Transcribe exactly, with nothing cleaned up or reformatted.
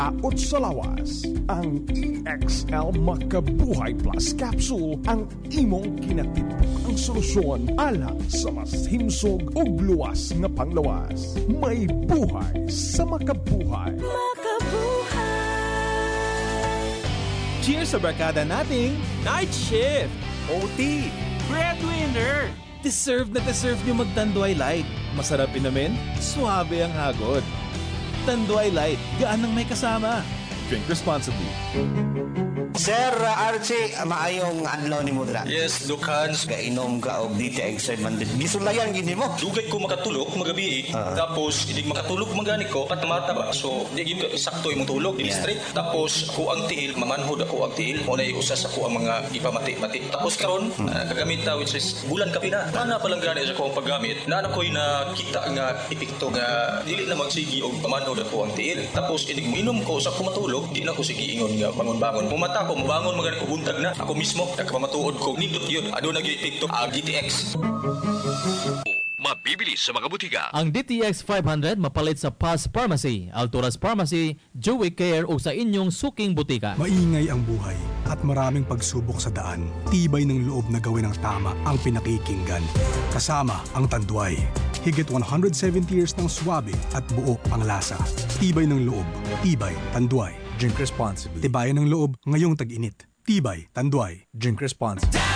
Aot sa lawas, ang E X L Makabuhay Plus Capsule ang imong kinatibuk ang solusyon alang sa mas himsog ug luwas nga panglawas. May buhay sa makabuhay. Makabuhay! Cheers sa barkada nating Night Shift, O T, Breadwinner! Deserve na deserve nyo mag-Tanduay Light. Masarap inumin, suabe ang hagod. Tanduay Light, gaan ang may kasama. Drink responsibly. Sir Archie, maayong adlaw ni mo dira. Yes, Lucans. Kainom ka og D T X man din. Gisulayan gini mo. Dugay ko makatulog magabi. Uh-huh. Tapos hindi makatulog magani ko patamata ba. So di gyud sakto imong tulog, yeah. Straight. Tapos ko ang tiil, mamanhod ako ang tiil. Mo na usa sa ko ang mga ipamati-mati. Tapos karon hmm. uh, kagamit ta which is bulan kapi na. Ana pa lang gani sa ko ang paggamit. Na koy na kita nga epekto nga dili na magsigi og pamanhod ako ang tiil. Tapos inig mo inom ko sa ko matulog, di na ko sige ingon nga bangon-bangon. Mumata ko mabangon magani ko buntag na. Ako mismo nagpamatuod ko nindot yun. Ado nag-epekto ang D T X. Mabibili sa mga butika. Ang D T X five hundred mapalit sa Paz Pharmacy, Alturas Pharmacy, Joey Care o sa inyong suking butika. Maingay ang buhay at maraming pagsubok sa daan. Tibay ng loob na gawin ang tama ang pinakikinggan. Kasama ang Tanduay. Higit one hundred seventy years ng swabe at buo ang lasa. Tibay ng loob. Tibay, Tanduay. Drink responsibly. Tibayan ng loob ngayong tag-init. Tibay, Tanduay. Drink responsibly.